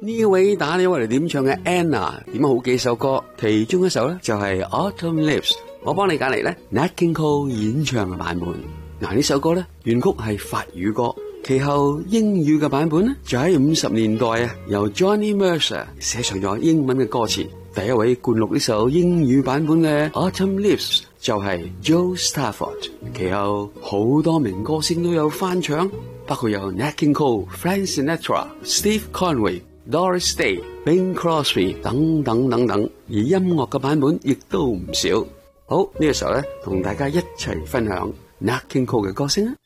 呢位打電話嚟點唱嘅 Anna 點咗好幾首歌，其中一首咧就係 Autumn Leaves， 我幫你揀嚟咧 Nat King Cole 演唱嘅版本。嗱，呢首歌咧原曲係法語歌，其後英語嘅版本咧就喺50年代啊，由 Johnny Mercer 寫上咗英文嘅歌詞。第一位灌錄呢首英語版本嘅 Autumn Leaves 就係 Joe Stafford， 其後好多名歌星都有翻唱，包括有 Nat King Cole、Frank Sinatra、Steve Conway、Doris Day、Bing Crosby 等等等等，而音樂嘅版本亦都唔少。好，呢個時候咧，同大家一齊分享 Nat King Cole 嘅歌聲啊！